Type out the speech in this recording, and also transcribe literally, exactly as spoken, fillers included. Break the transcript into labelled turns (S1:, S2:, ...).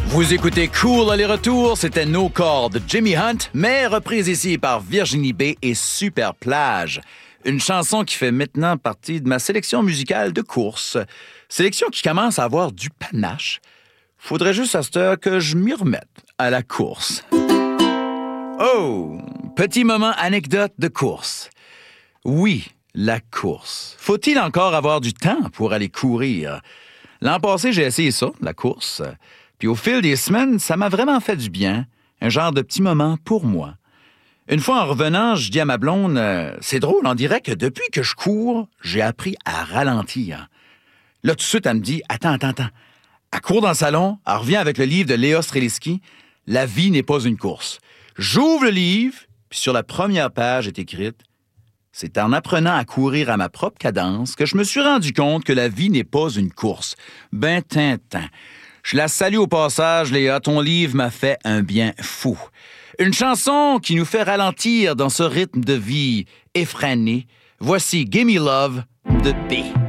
S1: Vous écoutez Cool aller-retour, c'était No Call de Jimmy Hunt, mais reprise ici par Virginie B et Super Plage. Une chanson qui fait maintenant partie de ma sélection musicale de course. Sélection qui commence à avoir du panache. Faudrait juste à cette heure que je m'y remette à la course. Oh, petit moment anecdote de course. Oui, la course. Faut-il encore avoir du temps pour aller courir? L'an passé, j'ai essayé ça, la course. Puis au fil des semaines, ça m'a vraiment fait du bien. Un genre de petit moment pour moi. Une fois en revenant, je dis à ma blonde, euh, c'est drôle, on dirait que depuis que je cours, j'ai appris à ralentir. Là, tout de suite, elle me dit, attends, attends, attends. Elle court dans le salon, elle revient avec le livre de Léa Streliski, « La vie n'est pas une course ». J'ouvre le livre, puis sur la première page est écrite, « C'est en apprenant à courir à ma propre cadence que je me suis rendu compte que la vie n'est pas une course. » Ben, tintin. Je la salue au passage, Léa. Ton livre m'a fait un bien fou. Une chanson qui nous fait ralentir dans ce rythme de vie effréné. Voici Gimme Love de B.